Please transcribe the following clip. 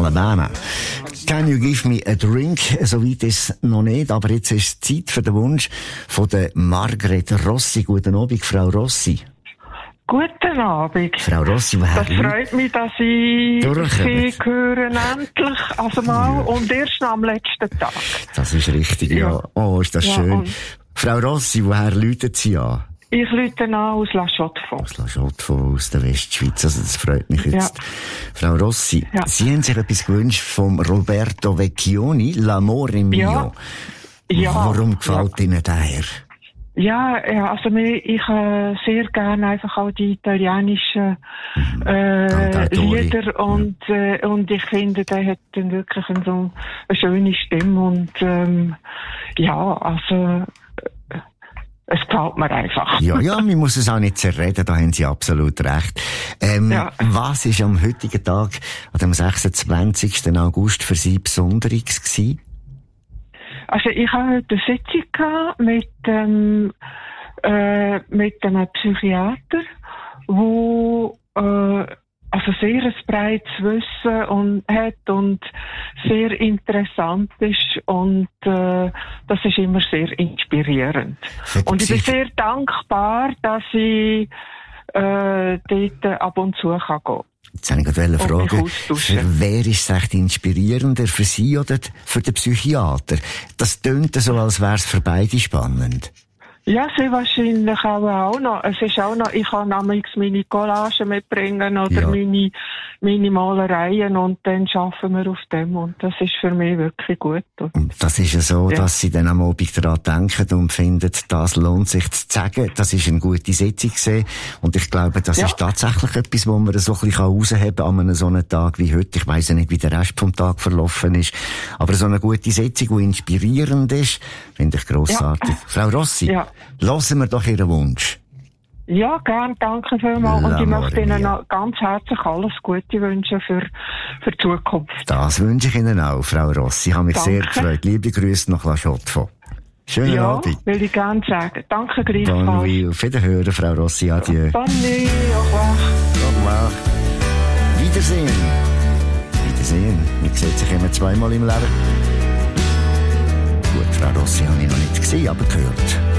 Alabama. Can you give me a drink? So weit ist es noch nicht, aber jetzt ist Zeit für den Wunsch von der Margret Rossi. Guten Abend, Frau Rossi. Guten Abend. Frau Rossi, das freut mich, dass ich Sie hören endlich, also mal, ja. Und erst noch am letzten Tag. Das ist richtig, ja. Oh, ist das schön. Frau Rossi, woher läutet Sie an? Ich läute an aus La Chaux-de-Fonds. Aus La Chaux-de-Fonds, aus der Westschweiz. Also, das freut mich jetzt. Ja. Frau Rossi, Sie haben sich etwas gewünscht vom Roberto Vecchioni, L'amore mio. Ja. Warum gefällt Ihnen der? Ja, also ich sehr gerne einfach auch die italienischen Lieder und ich finde, der hat dann wirklich so eine schöne Stimme und also es gefällt mir einfach. Ja, man muss es auch nicht zerreden, da haben Sie absolut recht. Was ist am heutigen Tag, an dem 26. August für Sie Besonderes gewesen? Also ich habe heute eine Sitzung gehabt mit einem Psychiater, wo also sehr ein breites Wissen hat und sehr interessant ist und das ist immer sehr inspirierend. Und ich bin sehr dankbar, dass ich dort ab und zu gehen kann. Jetzt habe ich gerade fragen, für wer ist es echt inspirierender, für Sie oder für den Psychiater? Das tönt so, als wäre es für beide spannend. Ja, sehr wahrscheinlich auch noch. Es ist auch noch, ich kann nämlich meine Collagen mitbringen oder meine Malereien und dann arbeiten wir auf dem und das ist für mich wirklich gut. Und das ist ja so, dass Sie dann am Abend daran denken und finden, das lohnt sich zu sagen. Das ist eine gute Sitzung gewesen. Und ich glaube, das ist tatsächlich etwas, wo man so ein bisschen rausheben kann an einem so einem Tag wie heute. Ich weiss ja nicht, wie der Rest vom Tag verlaufen ist. Aber so eine gute Sitzung, die inspirierend ist, finde ich grossartig. Ja. Frau Rossi, hören wir doch Ihren Wunsch. Ja, gern, danke vielmals. Und ich möchte Ihnen noch ganz herzlich alles Gute wünschen für die Zukunft. Das wünsche ich Ihnen auch, Frau Rossi. Ich habe mich sehr gefreut. Liebe Grüße nach La Chaux-de-Fonds. Schönen Abend. Will ich gerne sagen. Danke, gleichfalls. Bonne nuit. Auf Wiederhören, Frau Rossi. Adieu. Bonne nuit. Au revoir. Au revoir. Wiedersehen. Wiedersehen. Man sieht sich immer zweimal im Leben. Gut, Frau Rossi habe ich noch nicht gesehen, aber gehört.